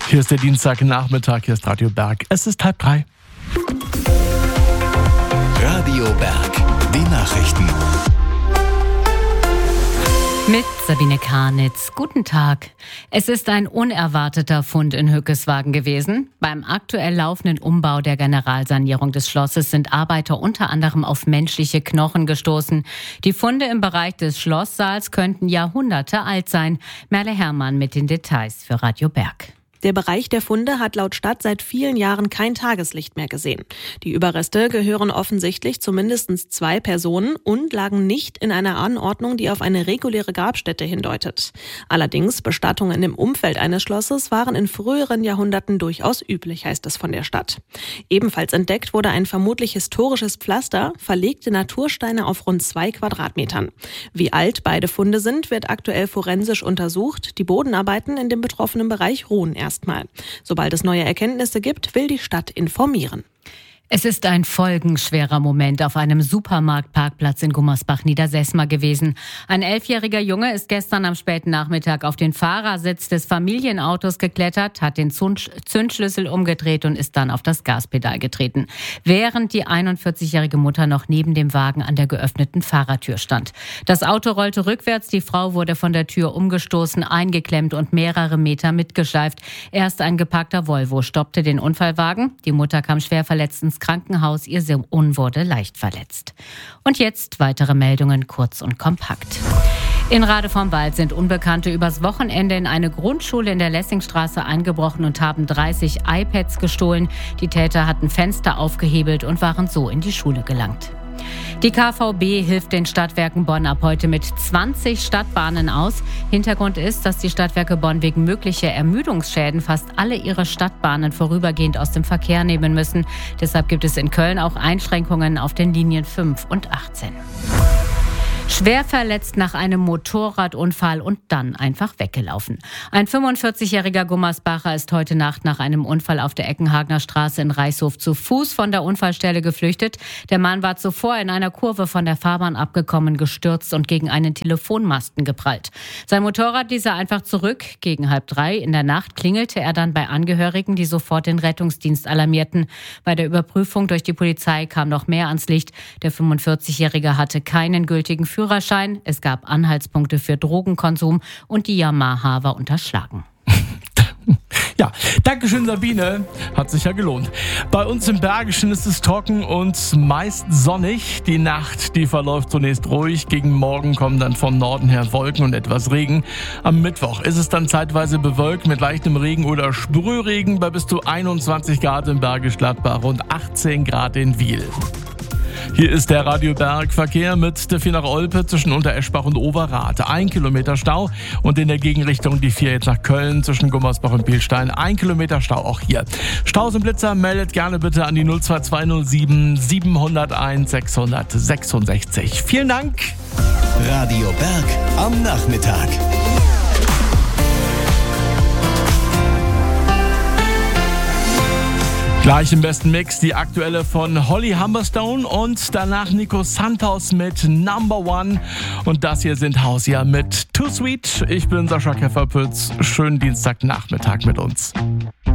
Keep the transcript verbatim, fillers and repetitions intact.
Hier ist der Dienstagnachmittag, hier ist Radio Berg. Es ist halb drei. Radio Berg, die Nachrichten. Mit Sabine Karnitz. Guten Tag. Es ist ein unerwarteter Fund in Hückeswagen gewesen. Beim aktuell laufenden Umbau der Generalsanierung des Schlosses sind Arbeiter unter anderem auf menschliche Knochen gestoßen. Die Funde im Bereich des Schlosssaals könnten Jahrhunderte alt sein. Merle Herrmann mit den Details für Radio Berg. Der Bereich der Funde hat laut Stadt seit vielen Jahren kein Tageslicht mehr gesehen. Die Überreste gehören offensichtlich zu mindestens zwei Personen und lagen nicht in einer Anordnung, die auf eine reguläre Grabstätte hindeutet. Allerdings Bestattungen im Umfeld eines Schlosses waren in früheren Jahrhunderten durchaus üblich, heißt es von der Stadt. Ebenfalls entdeckt wurde ein vermutlich historisches Pflaster, verlegte Natursteine auf rund zwei Quadratmetern. Wie alt beide Funde sind, wird aktuell forensisch untersucht. Die Bodenarbeiten in dem betroffenen Bereich ruhen erst. Erstmal. Sobald es neue Erkenntnisse gibt, will die Stadt informieren. Es ist ein folgenschwerer Moment auf einem Supermarktparkplatz in Gummersbach-Niedersesma gewesen. Ein elfjähriger Junge ist gestern am späten Nachmittag auf den Fahrersitz des Familienautos geklettert, hat den Zündschlüssel umgedreht und ist dann auf das Gaspedal getreten, während die einundvierzigjährige Mutter noch neben dem Wagen an der geöffneten Fahrertür stand. Das Auto rollte rückwärts, die Frau wurde von der Tür umgestoßen, eingeklemmt und mehrere Meter mitgeschleift. Erst ein geparkter Volvo stoppte den Unfallwagen. Die Mutter kam schwer verletzt ins Krankenhaus, ihr Sohn wurde leicht verletzt. Und jetzt weitere Meldungen kurz und kompakt. In Rade vom Wald sind Unbekannte übers Wochenende in eine Grundschule in der Lessingstraße eingebrochen und haben dreißig iPads gestohlen. Die Täter hatten Fenster aufgehebelt und waren so in die Schule gelangt. Die K V B hilft den Stadtwerken Bonn ab heute mit zwanzig Stadtbahnen aus. Hintergrund ist, dass die Stadtwerke Bonn wegen möglicher Ermüdungsschäden fast alle ihre Stadtbahnen vorübergehend aus dem Verkehr nehmen müssen. Deshalb gibt es in Köln auch Einschränkungen auf den Linien fünf und achtzehn. Schwer verletzt nach einem Motorradunfall und dann einfach weggelaufen. Ein fünfundvierzigjähriger Gummersbacher ist heute Nacht nach einem Unfall auf der Eckenhagener Straße in Reichshof zu Fuß von der Unfallstelle geflüchtet. Der Mann war zuvor in einer Kurve von der Fahrbahn abgekommen, gestürzt und gegen einen Telefonmasten geprallt. Sein Motorrad ließ er einfach zurück. Gegen halb drei in der Nacht klingelte er dann bei Angehörigen, die sofort den Rettungsdienst alarmierten. Bei der Überprüfung durch die Polizei kam noch mehr ans Licht. Der fünfundvierzigjährige hatte keinen gültigen Führerschein, es gab Anhaltspunkte für Drogenkonsum und die Yamaha war unterschlagen. Ja, Dankeschön Sabine, hat sich ja gelohnt. Bei uns im Bergischen ist es trocken und meist sonnig. Die Nacht, die verläuft zunächst ruhig. Gegen Morgen kommen dann vom Norden her Wolken und etwas Regen. Am Mittwoch ist es dann zeitweise bewölkt mit leichtem Regen oder Sprühregen bei bis zu einundzwanzig Grad im Bergisch Gladbach und achtzehn Grad in Wiel. Hier ist der Radio Berg Verkehr mit Steffi nach Olpe zwischen Untereschbach und Overath. Ein Kilometer Stau und in der Gegenrichtung die vier jetzt nach Köln zwischen Gummersbach und Bilstein. Ein Kilometer Stau auch hier. Staus und Blitzer meldet gerne bitte an die null zwei zwei null sieben sieben null eins sechs sechs sechs. Vielen Dank. Radio Berg am Nachmittag. Gleich im besten Mix die aktuelle von Holly Humberstone und danach Nico Santos mit Number One. Und das hier sind Hausia mit Too Sweet. Ich bin Sascha Käferpütz. Schönen Dienstagnachmittag mit uns.